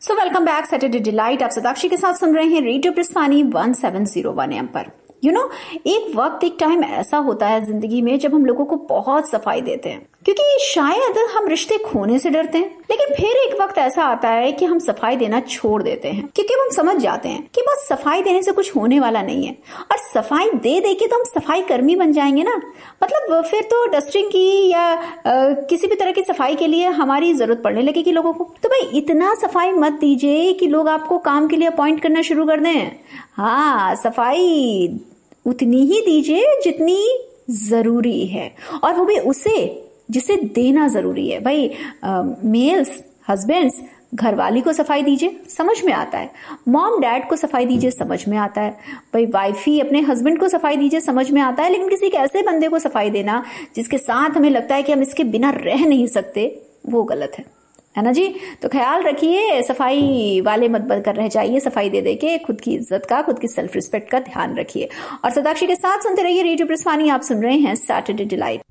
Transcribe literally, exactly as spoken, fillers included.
So welcome back Saturday delight. आप सताक्षी के साथ सुन रहे हैं radio प्रस्थानी one seven zero one M पर। यू you नो know, एक वक्त एक टाइम ऐसा होता है जिंदगी में जब हम लोगों को बहुत सफाई देते हैं, क्योंकि शायद हम रिश्ते खोने से डरते हैं। लेकिन फिर एक वक्त ऐसा आता है कि हम सफाई देना छोड़ देते हैं, क्योंकि हम समझ जाते हैं कि बस सफाई देने से कुछ होने वाला नहीं है। और सफाई दे दे के तो हम सफाई कर्मी बन जाएंगे ना। मतलब फिर तो डस्टिंग की या आ, किसी भी तरह की सफाई के लिए हमारी जरूरत पड़ने लगेगी लोगों को। तो भाई इतना सफाई मत दीजिए कि लोग आपको काम के लिए अपॉइंट करना शुरू कर दें। हाँ, सफाई उतनी ही दीजिए जितनी जरूरी है, और वो भी उसे जिसे देना जरूरी है। भाई मेल्स हस्बैंड्स घरवाली को सफाई दीजिए, समझ में आता है। मॉम डैड को सफाई दीजिए, समझ में आता है। भाई वाइफी अपने हस्बैंड को सफाई दीजिए, समझ में आता है। लेकिन किसी के ऐसे बंदे को सफाई देना जिसके साथ हमें लगता है कि हम इसके बिना रह नहीं सकते, वो गलत है है ना जी। तो ख्याल रखिए, सफाई वाले मत बनकर रह जाइए। सफाई दे दे के खुद की इज्जत का, खुद की सेल्फ रिस्पेक्ट का ध्यान रखिए। और सताक्षी के साथ सुनते रहिए रेडियो प्रस्थानी। आप सुन रहे हैं सैटरडे डिलाइट।